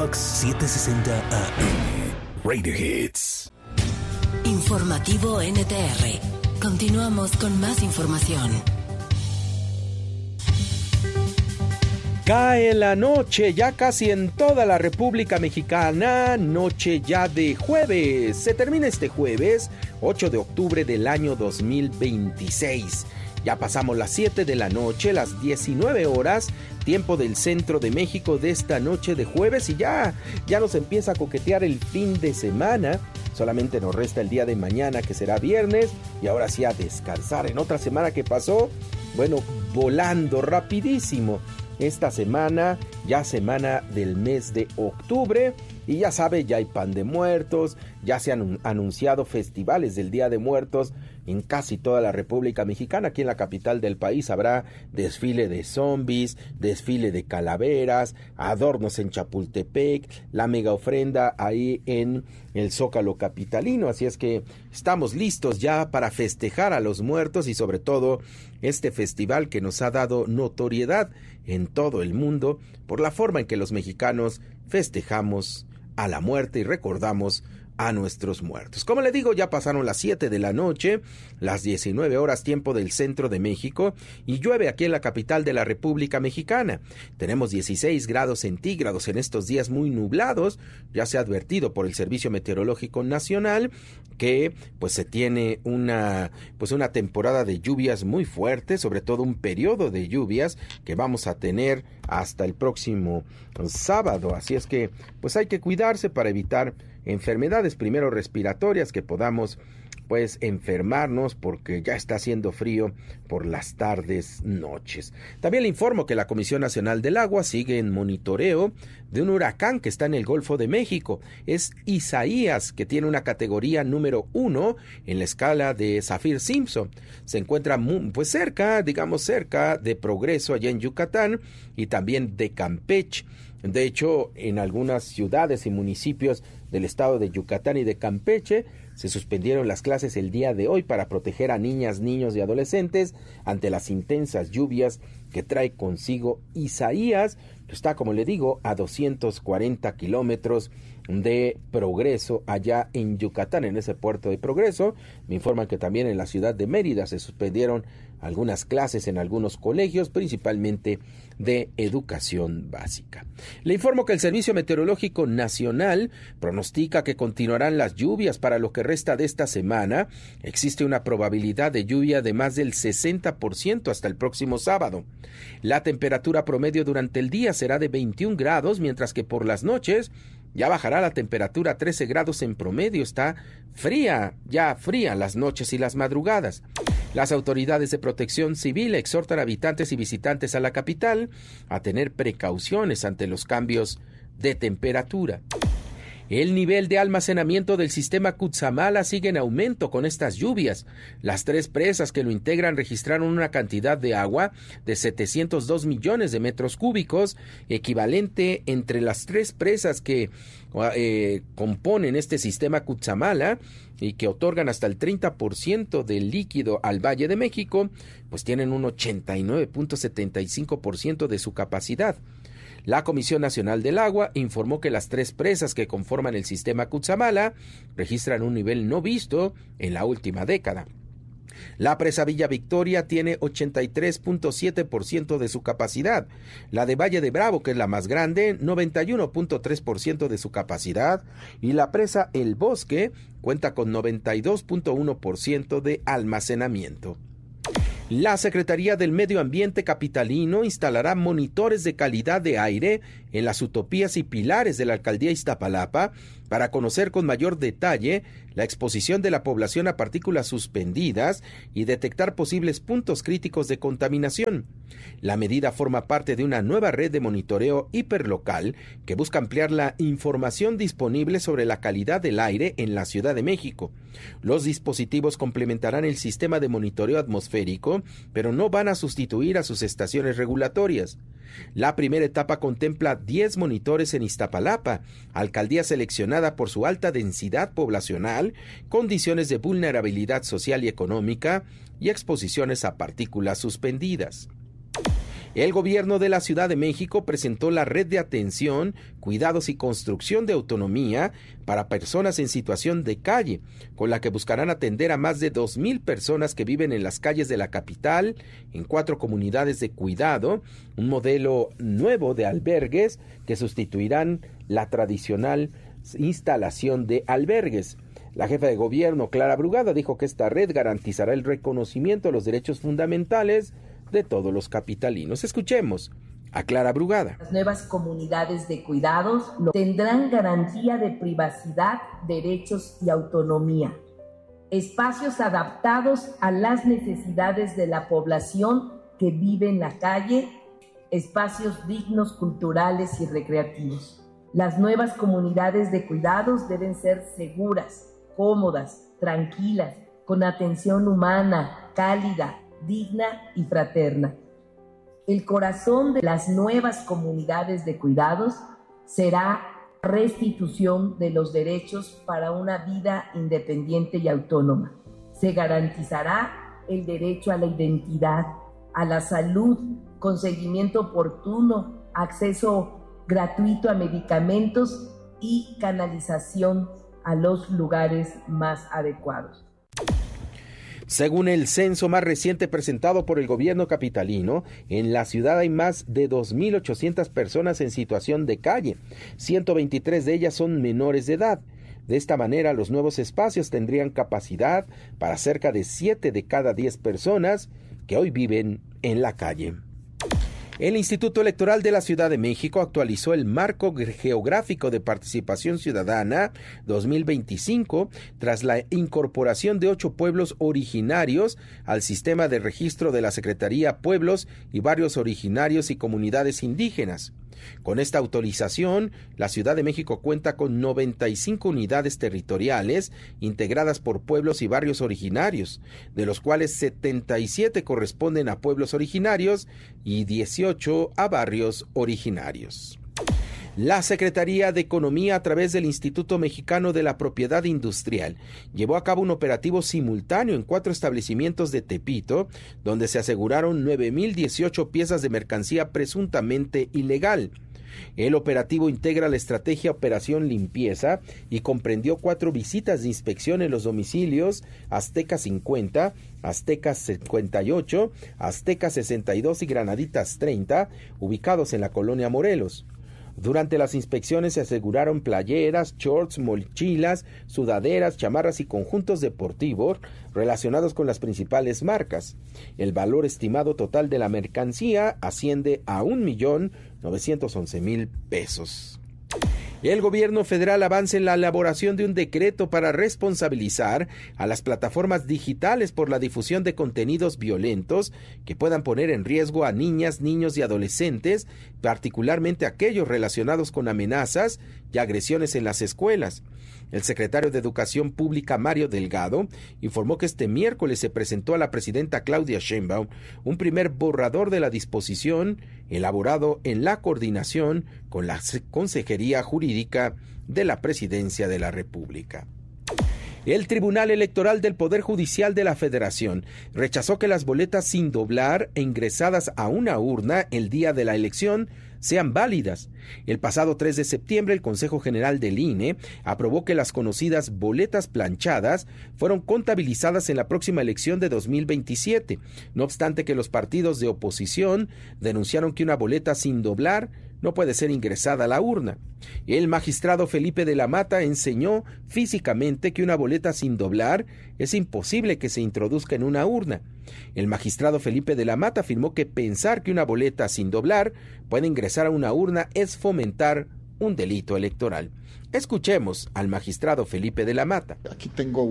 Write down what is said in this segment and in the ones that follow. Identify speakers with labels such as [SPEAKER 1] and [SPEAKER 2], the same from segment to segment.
[SPEAKER 1] Fox 760 AM. Radio Hits.
[SPEAKER 2] Informativo NTR. Continuamos con más información.
[SPEAKER 3] Cae la noche ya casi en toda la República Mexicana, noche ya de jueves. Se termina este jueves, 8 de octubre del año 2026. Ya pasamos las 7 de la noche, las 19 horas, tiempo del centro de México de esta noche de jueves y ya nos empieza a coquetear el fin de semana. Solamente nos resta el día de mañana que será viernes y ahora sí a descansar en otra semana que pasó, bueno, volando rapidísimo. Esta semana, ya semana del mes de octubre y ya sabe, ya hay pan de muertos, ya se han anunciado festivales del Día de Muertos en casi toda la República Mexicana. Aquí en la capital del país habrá desfile de zombies, desfile de calaveras, adornos en Chapultepec, la mega ofrenda ahí en el Zócalo capitalino. Así es que estamos listos ya para festejar a los muertos y sobre todo este festival que nos ha dado notoriedad en todo el mundo por la forma en que los mexicanos festejamos a la muerte y recordamos a nuestros muertos. Como le digo, ya pasaron las 7 de la noche, las 19 horas tiempo del centro de México y llueve aquí en la capital de la República Mexicana. Tenemos 16 grados centígrados en estos días muy nublados. Ya se ha advertido por el Servicio Meteorológico Nacional que pues se tiene una temporada de lluvias muy fuerte, sobre todo un periodo de lluvias que vamos a tener hasta el próximo sábado. Así es que pues hay que cuidarse para evitar enfermedades primero respiratorias, que podamos pues enfermarnos porque ya está haciendo frío por las tardes, noches. También le informo que la Comisión Nacional del Agua sigue en monitoreo de un huracán que está en el Golfo de México. Es Isaías, que tiene una categoría número 1 en la escala de Saffir-Simpson. Se encuentra cerca de Progreso allá en Yucatán y también de Campeche. De hecho, en algunas ciudades y municipios del estado de Yucatán y de Campeche se suspendieron las clases el día de hoy para proteger a niñas, niños y adolescentes ante las intensas lluvias que trae consigo Isaías. Está, como le digo, a 240 kilómetros de Progreso, allá en Yucatán, en ese puerto de Progreso. Me informan que también en la ciudad de Mérida se suspendieron algunas clases en algunos colegios, principalmente de educación básica. Le informo que el Servicio Meteorológico Nacional pronostica que continuarán las lluvias para lo que resta de esta semana. Existe una probabilidad de lluvia de más del 60% hasta el próximo sábado. La temperatura promedio durante el día será de 21 grados, mientras que por las noches ya bajará la temperatura a 13 grados en promedio. Está fría las noches y las madrugadas. Las autoridades de protección civil exhortan a habitantes y visitantes a la capital a tener precauciones ante los cambios de temperatura. El nivel de almacenamiento del sistema Cutzamala sigue en aumento con estas lluvias. Las 3 presas que lo integran registraron una cantidad de agua de 702 millones de metros cúbicos, equivalente entre las 3 presas que componen este sistema Cutzamala y que otorgan hasta el 30% del líquido al Valle de México, pues tienen un 89.75% de su capacidad. La Comisión Nacional del Agua informó que las 3 presas que conforman el sistema Cutzamala registran un nivel no visto en la última década. La presa Villa Victoria tiene 83.7% de su capacidad. La de Valle de Bravo, que es la más grande, 91.3% de su capacidad. Y la presa El Bosque cuenta con 92.1% de almacenamiento. La Secretaría del Medio Ambiente capitalino instalará monitores de calidad de aire en las utopías y pilares de la alcaldía Iztapalapa para conocer con mayor detalle la exposición de la población a partículas suspendidas y detectar posibles puntos críticos de contaminación. La medida forma parte de una nueva red de monitoreo hiperlocal que busca ampliar la información disponible sobre la calidad del aire en la Ciudad de México. Los dispositivos complementarán el sistema de monitoreo atmosférico, pero no van a sustituir a sus estaciones regulatorias. La primera etapa contempla 10 monitores en Iztapalapa, alcaldía seleccionada por su alta densidad poblacional, condiciones de vulnerabilidad social y económica y exposiciones a partículas suspendidas. El gobierno de la Ciudad de México presentó la Red de Atención, Cuidados y Construcción de Autonomía para personas en situación de calle, con la que buscarán atender a más de 2,000 personas que viven en las calles de la capital, en 4 comunidades de cuidado, un modelo nuevo de albergues que sustituirán la tradicional instalación de albergues. La jefa de gobierno, Clara Brugada, dijo que esta red garantizará el reconocimiento de los derechos fundamentales de todos los capitalinos. Escuchemos a Clara Brugada.
[SPEAKER 4] Las nuevas comunidades de cuidados tendrán garantía de privacidad, derechos y autonomía. Espacios adaptados a las necesidades de la población que vive en la calle, espacios dignos, culturales y recreativos. Las nuevas comunidades de cuidados deben ser seguras, cómodas, tranquilas, con atención humana, cálida, digna y fraterna. El corazón de las nuevas comunidades de cuidados será restitución de los derechos para una vida independiente y autónoma. Se garantizará el derecho a la identidad, a la salud, con seguimiento oportuno, acceso gratuito a medicamentos y canalización a los lugares más adecuados.
[SPEAKER 3] Según el censo más reciente presentado por el gobierno capitalino, en la ciudad hay más de 2,800 personas en situación de calle. 123 de ellas son menores de edad. De esta manera, los nuevos espacios tendrían capacidad para cerca de 7 de cada 10 personas que hoy viven en la calle. El Instituto Electoral de la Ciudad de México actualizó el Marco Geográfico de Participación Ciudadana 2025 tras la incorporación de 8 pueblos originarios al sistema de registro de la Secretaría Pueblos y Barrios Originarios y Comunidades Indígenas. Con esta autorización, la Ciudad de México cuenta con 95 unidades territoriales integradas por pueblos y barrios originarios, de los cuales 77 corresponden a pueblos originarios y 18 a barrios originarios. La Secretaría de Economía, a través del Instituto Mexicano de la Propiedad Industrial, llevó a cabo un operativo simultáneo en 4 establecimientos de Tepito, donde se aseguraron 9,018 piezas de mercancía presuntamente ilegal. El operativo integra la estrategia Operación Limpieza y comprendió 4 visitas de inspección en los domicilios Azteca 50, Azteca 58, Azteca 62 y Granaditas 30, ubicados en la colonia Morelos. Durante las inspecciones se aseguraron playeras, shorts, mochilas, sudaderas, chamarras y conjuntos deportivos relacionados con las principales marcas. El valor estimado total de la mercancía asciende a 1,911,000 pesos. El gobierno federal avanza en la elaboración de un decreto para responsabilizar a las plataformas digitales por la difusión de contenidos violentos que puedan poner en riesgo a niñas, niños y adolescentes, particularmente aquellos relacionados con amenazas y agresiones en las escuelas. El secretario de Educación Pública, Mario Delgado, informó que este miércoles se presentó a la presidenta Claudia Sheinbaum un primer borrador de la disposición elaborado en la coordinación con la Consejería Jurídica de la Presidencia de la República. El Tribunal Electoral del Poder Judicial de la Federación rechazó que las boletas sin doblar e ingresadas a una urna el día de la elección sean válidas. El pasado 3 de septiembre, el Consejo General del INE aprobó que las conocidas boletas planchadas fueron contabilizadas en la próxima elección de 2027, no obstante que los partidos de oposición denunciaron que una boleta sin doblar no puede ser ingresada a la urna. El magistrado Felipe de la Mata enseñó físicamente que una boleta sin doblar es imposible que se introduzca en una urna. El magistrado Felipe de la Mata afirmó que pensar que una boleta sin doblar puede ingresar a una urna es fomentar un delito electoral. Escuchemos al magistrado Felipe de la Mata.
[SPEAKER 5] Aquí tengo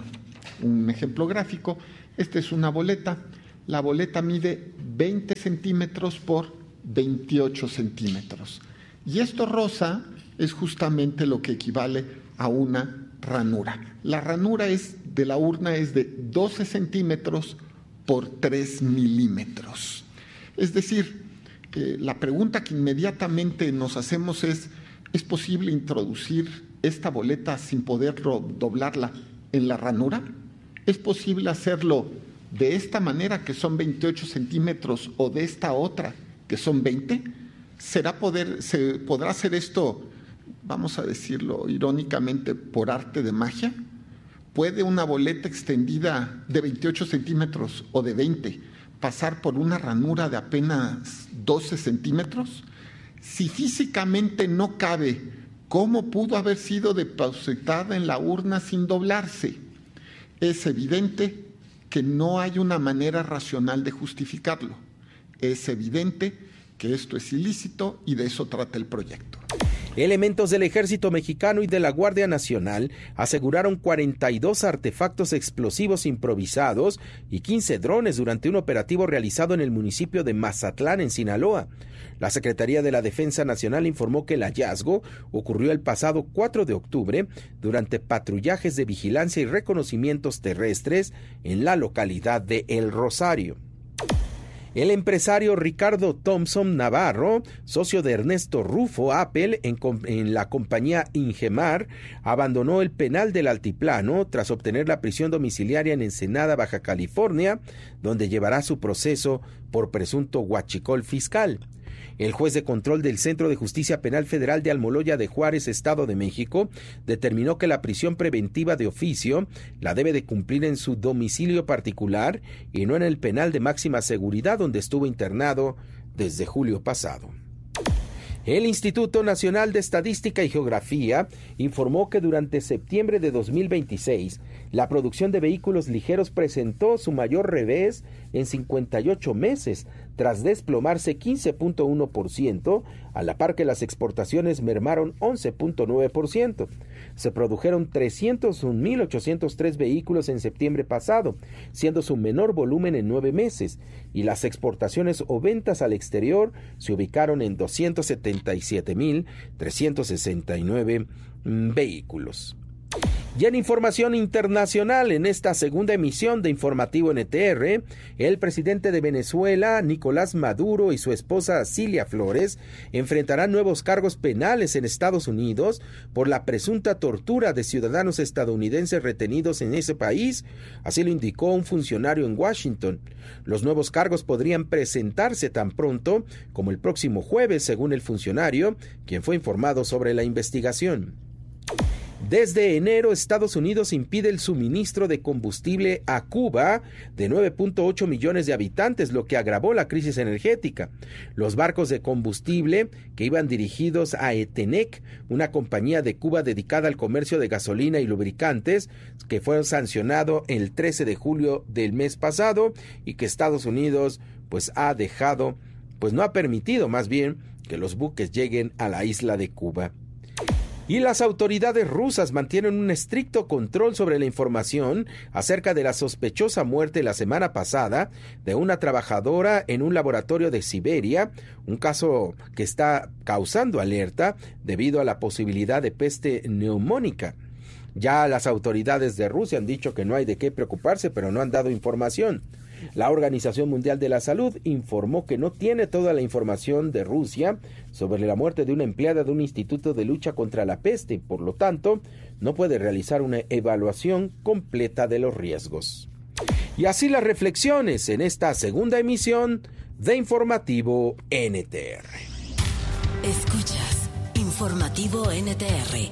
[SPEAKER 5] un ejemplo gráfico. Esta es una boleta. La boleta mide 20 centímetros por 28 centímetros. Y esto rosa es justamente lo que equivale a una ranura. La ranura de la urna es de 12 centímetros por 3 milímetros. Es decir, la pregunta que inmediatamente nos hacemos ¿es posible introducir esta boleta sin poder doblarla en la ranura? ¿Es posible hacerlo de esta manera, que son 28 centímetros, o de esta otra, que son 20, se podrá hacer esto, vamos a decirlo irónicamente, por arte de magia. ¿Puede una boleta extendida de 28 centímetros o de 20 pasar por una ranura de apenas 12 centímetros? Si físicamente no cabe, ¿cómo pudo haber sido depositada en la urna sin doblarse? Es evidente que no hay una manera racional de justificarlo. Es evidente que esto es ilícito y de eso trata el proyecto.
[SPEAKER 3] Elementos del Ejército Mexicano y de la Guardia Nacional aseguraron 42 artefactos explosivos improvisados y 15 drones durante un operativo realizado en el municipio de Mazatlán, en Sinaloa. La Secretaría de la Defensa Nacional informó que el hallazgo ocurrió el pasado 4 de octubre durante patrullajes de vigilancia y reconocimientos terrestres en la localidad de El Rosario. El empresario Ricardo Thompson Navarro, socio de Ernesto Rufo Apple en la compañía Ingemar, abandonó el penal del Altiplano tras obtener la prisión domiciliaria en Ensenada, Baja California, donde llevará su proceso por presunto huachicol fiscal. El juez de control del Centro de Justicia Penal Federal de Almoloya de Juárez, Estado de México, determinó que la prisión preventiva de oficio la debe de cumplir en su domicilio particular y no en el penal de máxima seguridad donde estuvo internado desde julio pasado. El Instituto Nacional de Estadística y Geografía informó que durante septiembre de 2026, la producción de vehículos ligeros presentó su mayor revés en 58 meses, tras desplomarse 15.1%, a la par que las exportaciones mermaron 11.9%. Se produjeron 301.803 vehículos en septiembre pasado, siendo su menor volumen en 9 meses, y las exportaciones o ventas al exterior se ubicaron en 277.369 vehículos. Y en información internacional, en esta segunda emisión de Informativo NTR, el presidente de Venezuela, Nicolás Maduro, y su esposa Cilia Flores enfrentarán nuevos cargos penales en Estados Unidos por la presunta tortura de ciudadanos estadounidenses retenidos en ese país, así lo indicó un funcionario en Washington. Los nuevos cargos podrían presentarse tan pronto como el próximo jueves, según el funcionario, quien fue informado sobre la investigación. Desde enero, Estados Unidos impide el suministro de combustible a Cuba, de 9.8 millones de habitantes, lo que agravó la crisis energética. Los barcos de combustible que iban dirigidos a Etenec, una compañía de Cuba dedicada al comercio de gasolina y lubricantes, que fue sancionado el 13 de julio del mes pasado y que Estados Unidos no ha permitido más bien que los buques lleguen a la isla de Cuba. Y las autoridades rusas mantienen un estricto control sobre la información acerca de la sospechosa muerte la semana pasada de una trabajadora en un laboratorio de Siberia, un caso que está causando alerta debido a la posibilidad de peste neumónica. Ya las autoridades de Rusia han dicho que no hay de qué preocuparse, pero no han dado información. La Organización Mundial de la Salud informó que no tiene toda la información de Rusia sobre la muerte de una empleada de un instituto de lucha contra la peste y, por lo tanto, no puede realizar una evaluación completa de los riesgos. Y así las reflexiones en esta segunda emisión de Informativo NTR.
[SPEAKER 2] Escuchas Informativo NTR.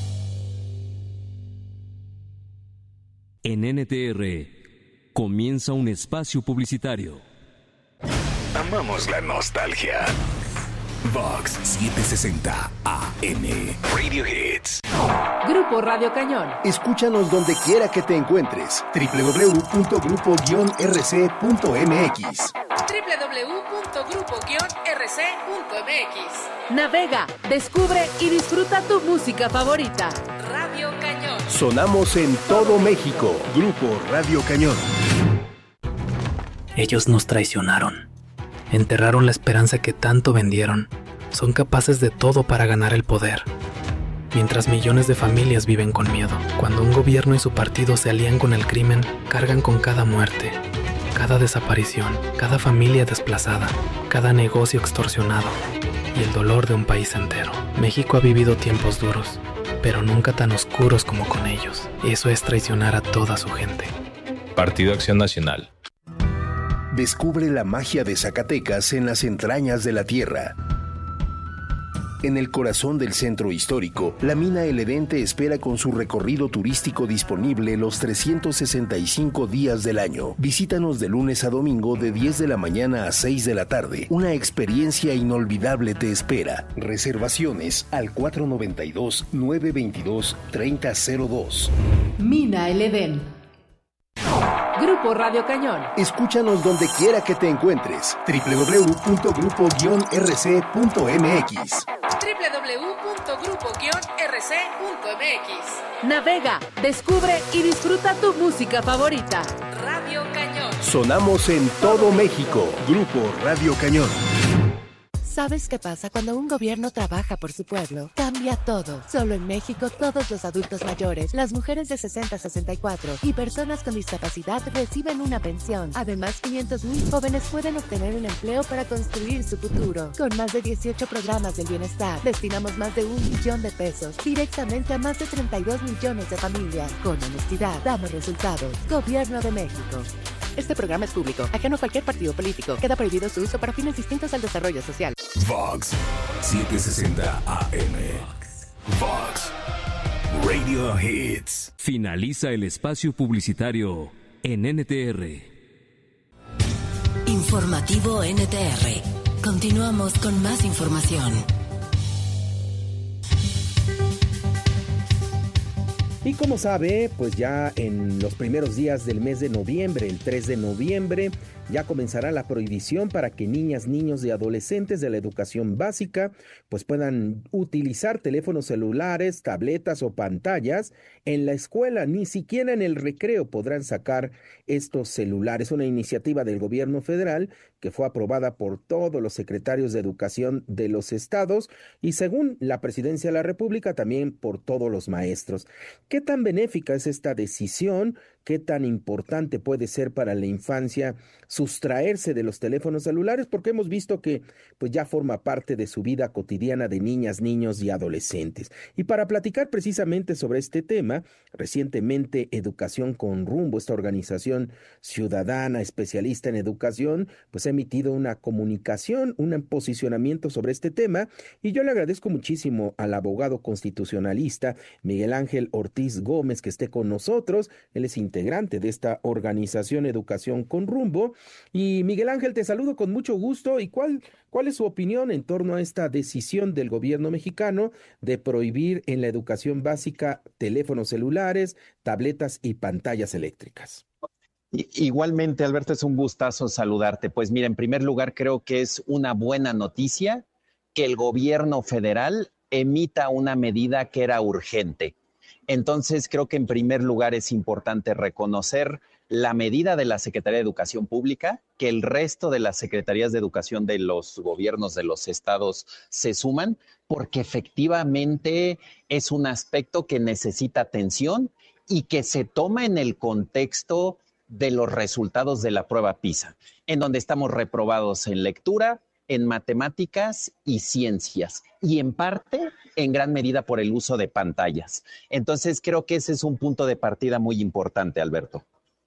[SPEAKER 6] En NTR comienza un espacio publicitario.
[SPEAKER 1] Amamos la nostalgia. Vox 760 AM Radio Hits.
[SPEAKER 7] Grupo Radio Cañón.
[SPEAKER 1] Escúchanos donde quiera que te encuentres. www.grupo-rc.mx.
[SPEAKER 7] www.grupo-rc.mx. Navega, descubre y disfruta tu música favorita. Radio Cañón.
[SPEAKER 1] Sonamos en todo México. Grupo Radio Cañón.
[SPEAKER 8] Ellos nos traicionaron. Enterraron la esperanza que tanto vendieron. Son capaces de todo para ganar el poder. Mientras millones de familias viven con miedo. Cuando un gobierno y su partido se alían con el crimen, cargan con cada muerte, cada desaparición, cada familia desplazada, cada negocio extorsionado y el dolor de un país entero. México ha vivido tiempos duros, pero nunca tan oscuros como con ellos. Eso es traicionar a toda su gente.
[SPEAKER 9] Partido Acción Nacional.
[SPEAKER 1] Descubre la magia de Zacatecas en las entrañas de la tierra. En el corazón del centro histórico, la mina El Edén te espera con su recorrido turístico disponible los 365 días del año. Visítanos de lunes a domingo de 10 de la mañana a 6 de la tarde. Una experiencia inolvidable te espera. Reservaciones al 492-922-3002.
[SPEAKER 7] Mina El Edén. Grupo Radio Cañón.
[SPEAKER 1] Escúchanos donde quiera que te encuentres. www.grupo-rc.mx.
[SPEAKER 7] www.grupo-rc.mx. Navega, descubre y disfruta tu música favorita. Radio Cañón.
[SPEAKER 1] Sonamos en todo México. Grupo Radio Cañón.
[SPEAKER 9] ¿Sabes qué pasa cuando un gobierno trabaja por su pueblo? Cambia todo. Solo en México, todos los adultos mayores, las mujeres de 60 a 64 y personas con discapacidad reciben una pensión. Además, 500,000 jóvenes pueden obtener un empleo para construir su futuro. Con más de 18 programas del bienestar, destinamos más de 1 billón de pesos directamente a más de 32 millones de familias. Con honestidad, damos resultados. Gobierno de México. Este programa es público, ajeno a cualquier partido político. Queda prohibido su uso para fines distintos al desarrollo social.
[SPEAKER 10] Vox 760 AM. Vox Radio Hits.
[SPEAKER 6] Finaliza el espacio publicitario en NTR.
[SPEAKER 2] Informativo NTR. Continuamos con más información.
[SPEAKER 3] Y como sabe, pues ya en los primeros días del mes de noviembre, el 3 de noviembre, ya comenzará la prohibición para que niñas, niños y adolescentes de la educación básica pues puedan utilizar teléfonos celulares, tabletas o pantallas en la escuela. Ni siquiera en el recreo podrán sacar estos celulares. Una iniciativa del gobierno federal que fue aprobada por todos los secretarios de educación de los estados y, según la presidencia de la República, también por todos los maestros. ¿Qué tan benéfica es esta decisión? ¿Qué tan importante puede ser para la infancia sustraerse de los teléfonos celulares? Porque hemos visto que pues ya forma parte de su vida cotidiana de niñas, niños y adolescentes. Y para platicar precisamente sobre este tema, recientemente Educación con Rumbo, esta organización ciudadana especialista en educación, pues ha emitido una comunicación, un posicionamiento sobre este tema, y yo le agradezco muchísimo al abogado constitucionalista Miguel Ángel Ortiz Gómez que esté con nosotros. Él es integrante de esta organización Educación con Rumbo. Y Miguel Ángel, te saludo con mucho gusto. ¿Y cuál es su opinión en torno a esta decisión del gobierno mexicano de prohibir en la educación básica teléfonos celulares, tabletas y pantallas eléctricas?
[SPEAKER 11] Igualmente, Alberto, es un gustazo saludarte. Pues mira, en primer lugar, creo que es una buena noticia que el gobierno federal emita una medida que era urgente. Entonces, creo que en primer lugar es importante reconocer la medida de la Secretaría de Educación Pública, que el resto de las secretarías de educación de los gobiernos de los estados se suman, porque efectivamente es un aspecto que necesita atención y que se toma en el contexto de los resultados de la prueba PISA, en donde estamos reprobados en lectura, en matemáticas y ciencias, y en parte, en gran medida, por el uso de pantallas. Entonces, creo que ese es un punto de partida muy importante, Alberto.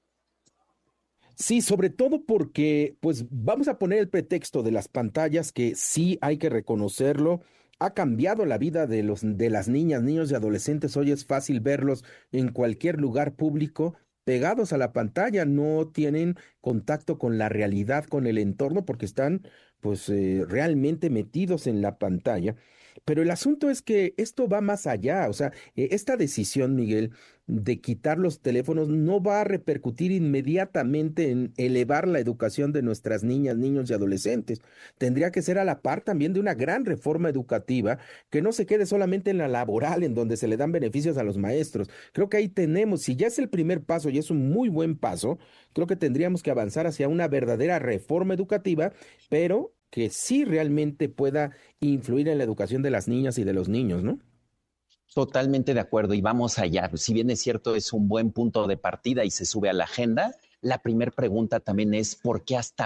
[SPEAKER 3] Sí, sobre todo porque, pues, vamos a poner el pretexto de las pantallas, que sí hay que reconocerlo, ha cambiado la vida de las niñas, niños y adolescentes. Hoy es fácil verlos en cualquier lugar público, pegados a la pantalla, no tienen contacto con la realidad, con el entorno, porque están pues realmente metidos en la pantalla. Pero el asunto es que esto va más allá. O sea, esta decisión, Miguel, de quitar los teléfonos no va a repercutir inmediatamente en elevar la educación de nuestras niñas, niños y adolescentes. Tendría que ser a la par también de una gran reforma educativa que no se quede solamente en la laboral, en donde se le dan beneficios a los maestros. Creo que ahí tenemos, si ya es el primer paso y es un muy buen paso, creo que tendríamos que avanzar hacia una verdadera reforma educativa, pero que sí realmente pueda influir en la educación de las niñas y de los niños, ¿no?
[SPEAKER 11] Totalmente de acuerdo, y vamos allá. Si bien es cierto, es un buen punto de partida y se sube a la agenda, la primera pregunta también es ¿por qué hasta